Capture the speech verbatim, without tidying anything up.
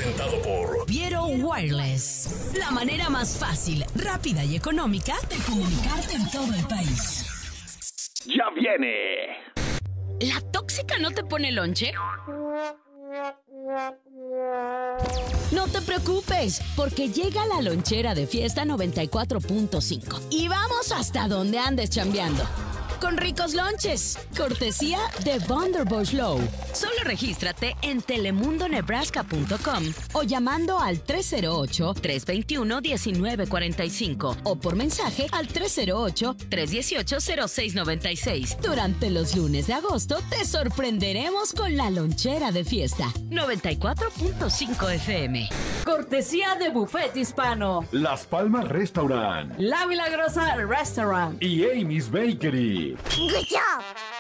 presentado por Viero Wireless. La manera más fácil, rápida y económica de comunicarte en todo el país. ¡Ya viene! ¿La tóxica no te pone lonche? No te preocupes, porque llega la lonchera de Fiesta noventa y cuatro punto cinco y vamos hasta donde andes chambeando. Con ricos lonches, cortesía de Vanderbush Low. Solo regístrate en telemundo nebraska punto com o llamando al tres cero ocho, tres dos uno, uno nueve cuatro cinco o por mensaje al tres cero ocho, tres uno ocho, cero seis nueve seis. Durante los lunes de agosto te sorprenderemos con la lonchera de Fiesta noventa y cuatro punto cinco F M. Cortesía de Buffet Hispano, Las Palmas Restaurant La Milagrosa Restaurant y Amy's Bakery. Good job!